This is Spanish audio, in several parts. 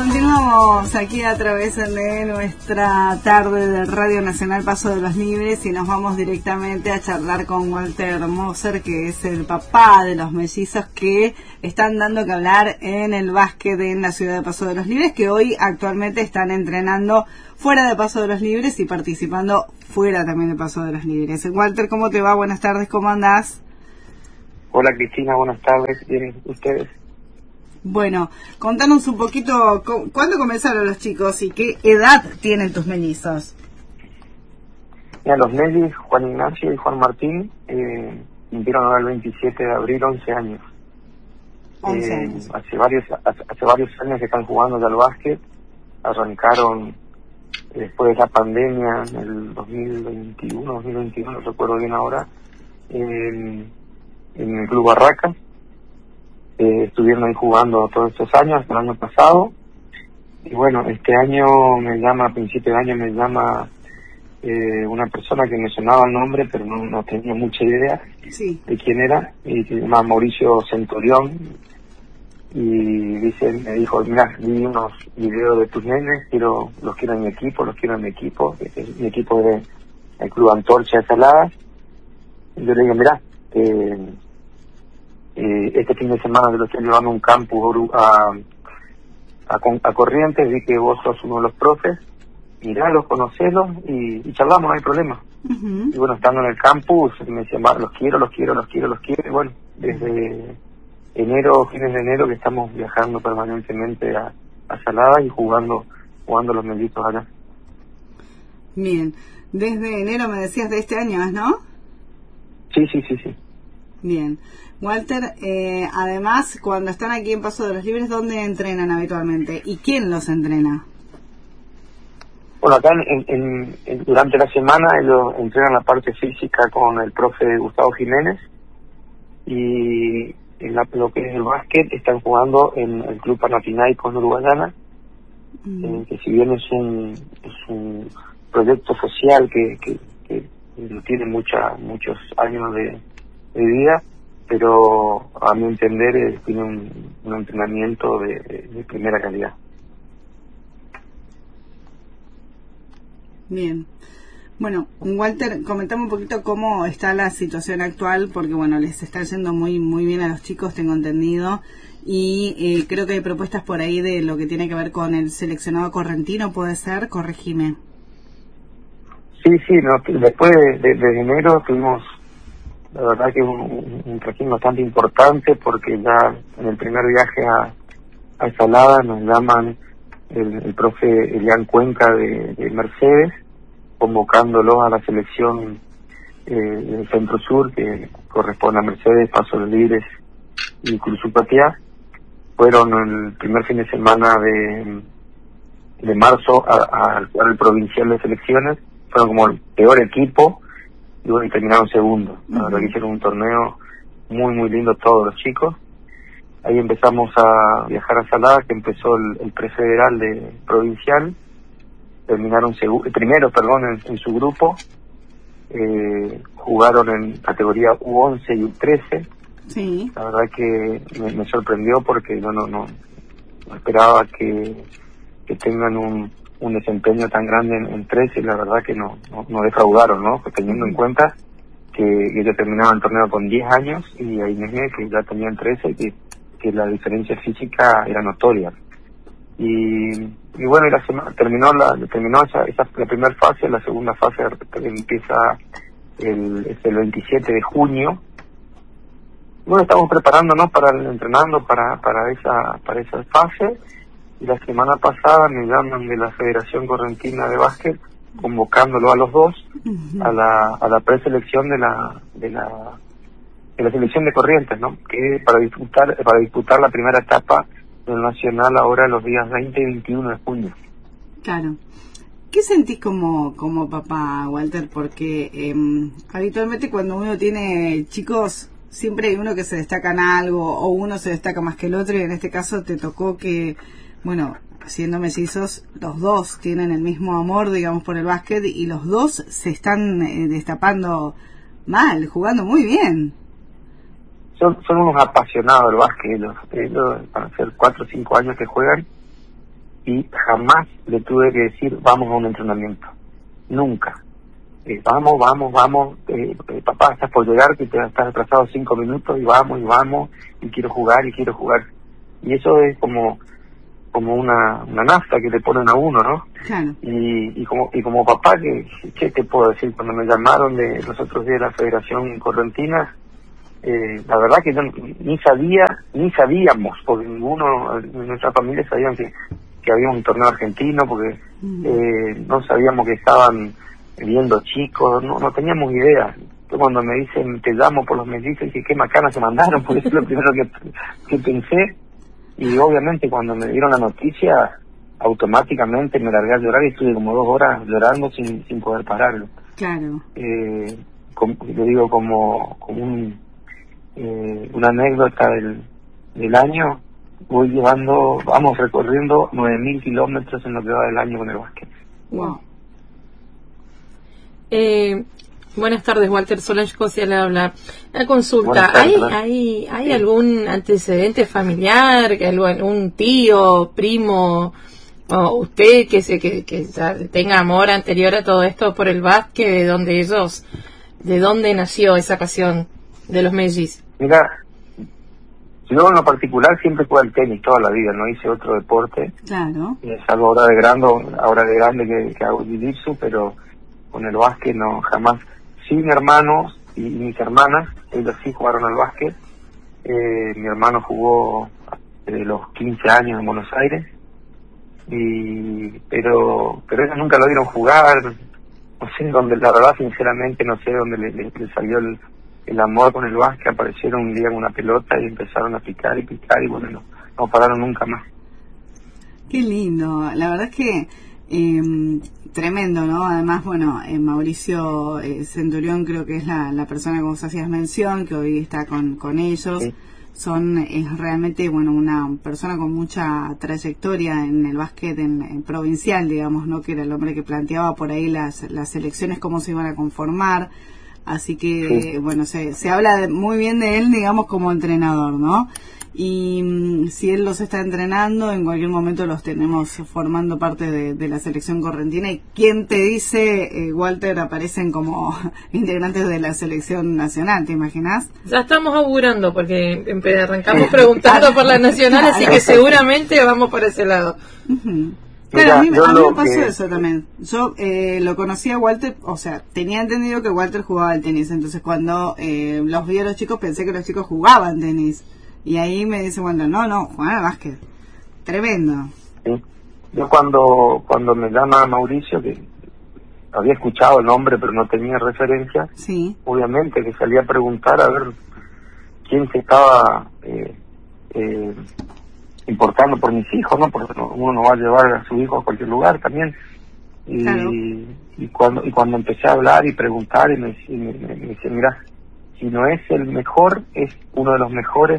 Continuamos aquí a través de nuestra tarde de Radio Nacional Paso de los Libres y nos vamos directamente a charlar con Walter Moser, que es el papá de los mellizos que están dando que hablar en el básquet en la ciudad de Paso de los Libres, que hoy actualmente están entrenando fuera de Paso de los Libres y participando fuera también de Paso de los Libres. Walter, ¿cómo te va? Buenas tardes, ¿cómo andás? Hola Cristina, buenas tardes, ¿bien ustedes? Bueno, contanos un poquito, ¿cuándo comenzaron los chicos y qué edad tienen tus mellizos? Mira, los mellizos, Juan Ignacio y Juan Martín, cumplieron ahora el 27 de abril 11 años. 11 años. Hace varios años que están jugando ya al básquet. Arrancaron después de la pandemia en el 2021, no recuerdo bien ahora, en el Club Barracas. Estuvieron ahí jugando todos estos años, hasta el año pasado. Y bueno, este año a principio de año me llama una persona que me sonaba el nombre, pero no tenía mucha idea de quién era, y se llama Mauricio Centurión. Y me dijo, mira, vi unos videos de tus nenes, los quiero en mi equipo, mi equipo de el Club Antorcha de Saladas. Y yo le digo, mira, este fin de semana yo lo estoy llevando a un campus a Corrientes, vi que vos sos uno de los profes, miralos, conocelos y charlamos, no hay problema. Uh-huh. Y bueno, estando en el campus me decían, los quiero, y bueno, desde fines de enero que estamos viajando permanentemente a Salada y jugando los mellizos allá. Bien, desde enero me decías de este año, ¿no? Sí. Bien. Walter, además, cuando están aquí en Paso de los Libres, ¿dónde entrenan habitualmente? ¿Y quién los entrena? Bueno, acá durante la semana ellos entrenan la parte física con el profe Gustavo Jiménez, y en lo que es el básquet están jugando en el Club Panathinaikos en Uruguayana, que si bien es un proyecto social que tiene muchos años de vida, pero a mi entender tiene un entrenamiento de primera calidad. Bien. Bueno, Walter, comentame un poquito cómo está la situación actual, porque bueno, les está yendo muy muy bien a los chicos, tengo entendido, y creo que hay propuestas por ahí de lo que tiene que ver con el seleccionado correntino, ¿puede ser? Corregime. Sí, después de enero tuvimos, la verdad que un trajín bastante importante, porque ya en el primer viaje a Salada nos llaman el profe Elian Cuenca de Mercedes, convocándolos a la selección del Centro Sur, que corresponde a Mercedes, Paso de los Libres y Cruzupatiá. Fueron el primer fin de semana de marzo al jugar el provincial de selecciones, fueron como el peor equipo, y bueno, y terminaron segundo. La verdad que hicieron un torneo muy muy lindo todos los chicos. Ahí empezamos a viajar a Salada, que empezó el prefederal de provincial. Terminaron primero en su grupo. Jugaron en categoría U11 y U13. Sí. La verdad que me sorprendió, porque no esperaba que tengan un desempeño tan grande en 13, y la verdad que no defraudaron, ¿no? Pues teniendo en cuenta que ellos terminaban el torneo con 10 años y hay nenes que ya tenían 13 y que la diferencia física era notoria. Y bueno, la semana terminó esa la primera fase. La segunda fase empieza el 27 de junio. Bueno, estamos preparándonos entrenando para esa fase. Y la semana pasada me llaman de la Federación Correntina de Básquet, convocándolo a los dos a la preselección de la selección de Corrientes, ¿no? Que para disputar la primera etapa del Nacional ahora los días 20 y 21 de junio. Claro. ¿Qué sentís como papá, Walter? Porque habitualmente cuando uno tiene chicos, siempre hay uno que se destaca en algo, o uno se destaca más que el otro, y en este caso te tocó que, bueno, siendo mellizos, los dos tienen el mismo amor, digamos, por el básquet, y los dos se están destapando mal, jugando muy bien. Son unos apasionados del básquet, ellos van a ser 4 o 5 años que juegan, y jamás le tuve que decir vamos a un entrenamiento, nunca. Vamos, papá, estás por llegar, que te estás atrasado 5 minutos, y vamos, y quiero jugar. Y eso es como una nafta que le ponen a uno, ¿no? Claro. Y como papá, ¿qué te puedo decir? Cuando me llamaron de los otros días de la Federación Correntina, la verdad que yo ni sabíamos, porque ninguno de nuestra familia sabían que había un torneo argentino, porque no sabíamos que estaban viendo chicos, no teníamos idea. Yo cuando me dicen te llamo por los mellizos, dije qué macana se mandaron, porque es lo primero que pensé. Y obviamente cuando me dieron la noticia, automáticamente me largué a llorar y estuve como 2 horas llorando sin poder pararlo. Claro. Lo digo como una anécdota del año. Vamos recorriendo 9.000 kilómetros en lo que va del año con el básquet. Wow. Buenas tardes, Walter. Solange Cosia le habla. Una consulta. ¿Hay algún antecedente familiar, algún tío, primo, o usted que ya tenga amor anterior a todo esto por el básquet, de dónde nació esa pasión de los mellizos? Mira, yo en lo particular siempre jugué al tenis toda la vida, no hice otro deporte. Claro. Salvo ahora de grande que hago jiu-jitsu, pero con el básquet no, jamás. Sí, mi hermano y mis hermanas, ellos sí jugaron al básquet. Mi hermano jugó desde los 15 años en Buenos Aires, pero ellos nunca lo vieron jugar. No sé dónde, la verdad, sinceramente, no sé dónde le salió el amor con el básquet. Aparecieron un día con una pelota y empezaron a picar y bueno, no pararon nunca más. Qué lindo, la verdad es que tremendo, ¿no? Además, bueno, Mauricio Centurión creo que es la persona que vos hacías mención, que hoy está con ellos. Sí. Es realmente, bueno, una persona con mucha trayectoria en el básquet en provincial, digamos, ¿no? Que era el hombre que planteaba por ahí las selecciones, cómo se iban a conformar. Así que, sí. Bueno, se habla muy bien de él, digamos, como entrenador, ¿no? Y si él los está entrenando, en cualquier momento los tenemos formando parte de la selección correntina. ¿Y quién te dice, Walter, aparecen como integrantes de la selección nacional? ¿Te imaginas? Ya estamos augurando, porque arrancamos preguntando por la nacional, así que seguramente vamos por ese lado. Uh-huh. Claro, a mí me pasó eso también. Yo lo conocí a Walter, o sea, tenía entendido que Walter jugaba al tenis, entonces cuando los vi a los chicos pensé que los chicos jugaban tenis. Y ahí me dice, bueno, no, jugar al básquet. Tremendo. Sí. Yo cuando me llama Mauricio, que había escuchado el nombre pero no tenía referencia, sí. Obviamente que salía a preguntar a ver quién se estaba importando por mis hijos, ¿no? Porque uno no va a llevar a su hijo a cualquier lugar también. Claro. Y cuando empecé a hablar y preguntar, y me dice, mira, si no es el mejor, es uno de los mejores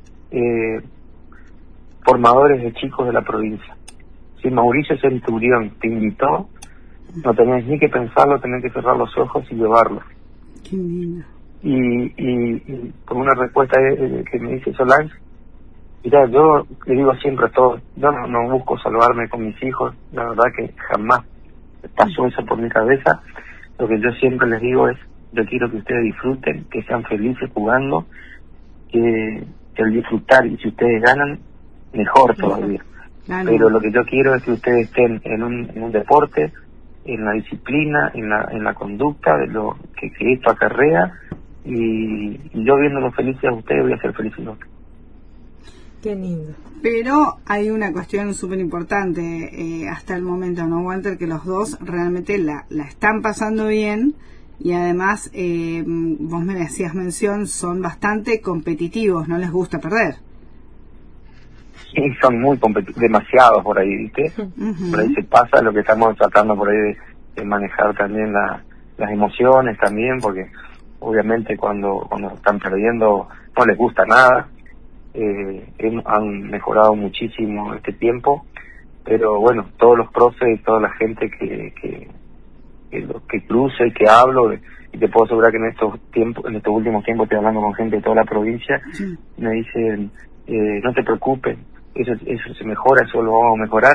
formadores de chicos de la provincia. Si Mauricio Centurión te invitó, no tenés ni que pensarlo, tenés que cerrar los ojos y llevarlo. Qué lindo. Y con una respuesta que me dice Solange, mira, yo le digo siempre a todos, yo no busco salvarme con mis hijos, la verdad que jamás pasó eso por mi cabeza. Lo que yo siempre les digo es, yo quiero que ustedes disfruten, que sean felices jugando, que el disfrutar, y si ustedes ganan, mejor todavía. Claro. Pero lo que yo quiero es que ustedes estén en un deporte, en la disciplina, en la conducta de lo que esto acarrea, y yo viéndolos felices a ustedes voy a ser feliz yo. Qué lindo. Pero hay una cuestión súper importante hasta el momento, ¿no, Walter? Que los dos realmente la están pasando bien. Y además, vos me hacías mención, son bastante competitivos, no les gusta perder. Sí, son muy demasiados por ahí, ¿viste? Uh-huh. Por ahí se pasa lo que estamos tratando por ahí de manejar también las emociones también, porque obviamente cuando están perdiendo no les gusta nada. Han mejorado muchísimo este tiempo, pero bueno, todos los profes y toda la gente que cruzo y que hablo, y te puedo asegurar que en estos últimos tiempos estoy hablando con gente de toda la provincia, sí. Me dicen, no te preocupes, eso se mejora, eso lo vamos a mejorar,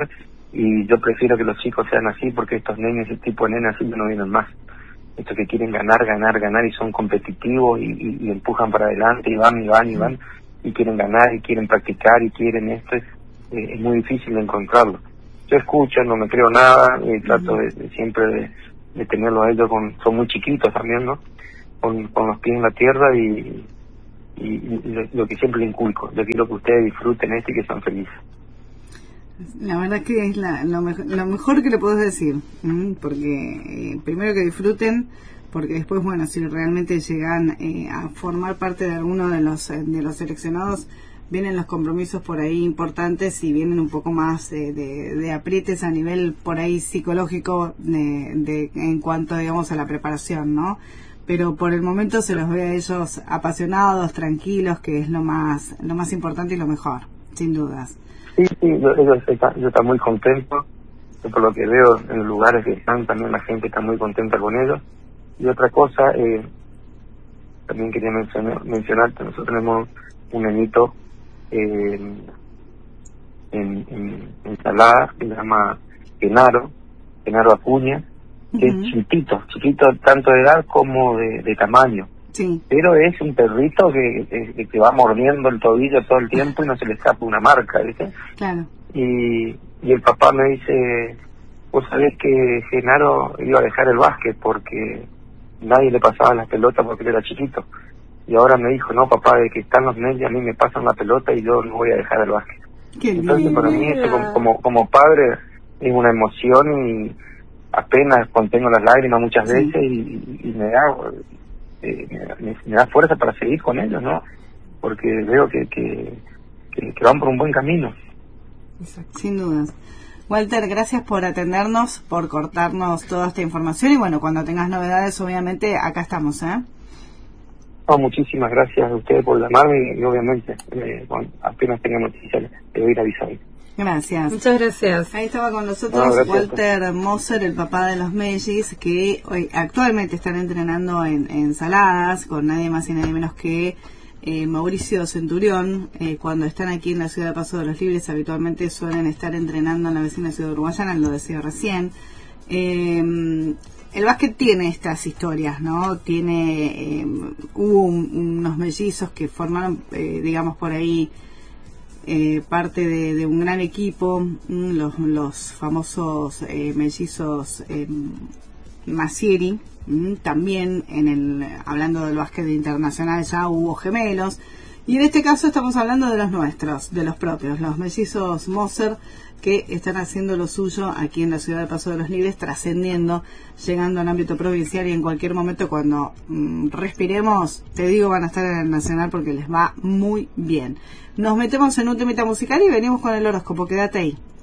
y yo prefiero que los chicos sean así, porque estos nenes, ese tipo de nenes así no vienen más. Estos que quieren ganar y son competitivos y empujan para adelante y van y quieren ganar y quieren practicar y quieren esto, es muy difícil de encontrarlo. Yo escucho, no me creo nada, trato de siempre de tenerlo a ellos, son muy chiquitos también, ¿no? Con los pies en la tierra y lo que siempre les inculco. Yo quiero que ustedes disfruten esto y que sean felices. La verdad que es lo mejor que le puedo decir, porque primero que disfruten, porque después, bueno, si realmente llegan a formar parte de alguno de los seleccionados, vienen los compromisos por ahí importantes y vienen un poco más de aprietes a nivel por ahí psicológico en cuanto, digamos, a la preparación, ¿no? Pero por el momento se los ve a ellos apasionados, tranquilos, que es lo más importante y lo mejor, sin dudas. Sí, yo estoy muy contento. Yo por lo que veo en los lugares que están, también la gente está muy contenta con ellos. Y otra cosa, también quería mencionar que nosotros tenemos un nenito en Salada, que se llama Genaro Acuña, que es chiquito tanto de edad como de tamaño. Sí. Pero es un perrito que va mordiendo el tobillo todo el tiempo y no se le escapa una marca, ¿viste? Claro. Y el papá me dice, vos sabés que Genaro iba a dejar el básquet porque nadie le pasaba las pelotas porque él era chiquito. Y ahora me dijo, no papá, de que están los nenes, a mí me pasan la pelota y yo no voy a dejar el básquet. Entonces para mí esto como padre es una emoción y apenas contengo las lágrimas muchas veces y me da fuerza para seguir con ellos, ¿no? Porque veo que van por un buen camino. Exacto. Sin dudas. Walter, gracias por atendernos, por cortarnos toda esta información y bueno, cuando tengas novedades, obviamente, acá estamos, ¿eh? No, muchísimas gracias a ustedes por llamarme y obviamente, apenas tenga noticias, te voy a ir avisando. Gracias. Muchas gracias. Ahí estaba con nosotros Walter Moser, el papá de los mellis, que hoy actualmente están entrenando en Saladas, con nadie más y nadie menos que Mauricio Centurión. Cuando están aquí en la ciudad de Paso de los Libres, habitualmente suelen estar entrenando en la vecina ciudad de Uruguayana, lo decía recién. El básquet tiene estas historias, ¿no? Hubo unos mellizos que formaron, digamos, por ahí parte de un gran equipo, los famosos mellizos Massieri. También hablando del básquet internacional ya hubo gemelos, y en este caso estamos hablando de los nuestros, de los propios, los mellizos Moser, que están haciendo lo suyo aquí en la ciudad de Paso de los Libres, trascendiendo, llegando al ámbito provincial, y en cualquier momento cuando respiremos, te digo, van a estar en el Nacional porque les va muy bien. Nos metemos en un temita musical y venimos con el horóscopo, quédate ahí.